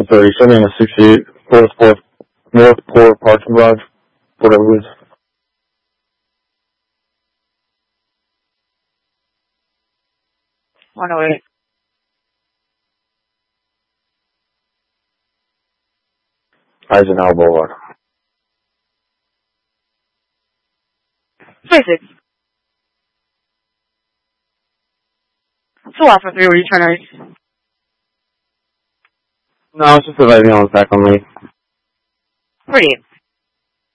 30. Show me in a 68, North Port parking garage, whatever it is. 108. Eisenhower Boulevard. Basic. So Alpha 3, were you trying to reach? No, it's just that I on the back on me. Pretty.